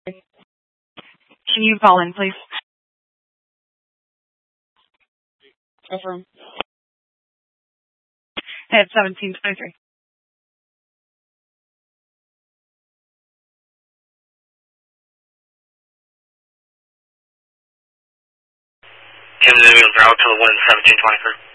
Can you call in, please? Affirm. At 1723. Kim Newell, route to the 1723.